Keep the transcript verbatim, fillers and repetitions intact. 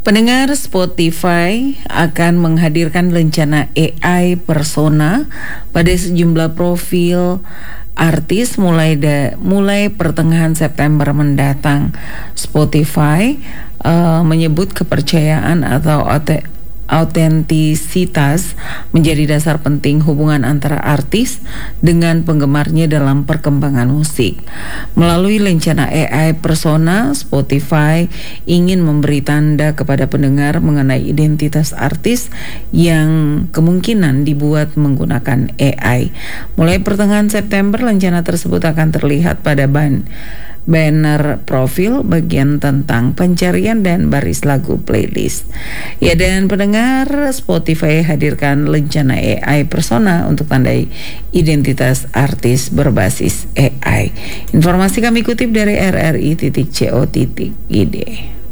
Pendengar, Spotify akan menghadirkan rencana A I persona pada sejumlah profil artis mulai da, mulai pertengahan September mendatang. Spotify uh, menyebut kepercayaan atau ote, autentisitas menjadi dasar penting hubungan antara artis dengan penggemarnya dalam perkembangan musik. Melalui rencana A I persona, Spotify ingin memberi tanda kepada pendengar mengenai identitas artis yang kemungkinan dibuat menggunakan A I. Mulai pertengahan September, rencana tersebut akan terlihat pada ban banner profil, bagian tentang pencarian dan baris lagu playlist. Ya, dan pendengar, Spotify hadirkan rencana A I persona untuk tandai identitas artis berbasis A I. Informasi kami kutip dari r r i titik co titik i d.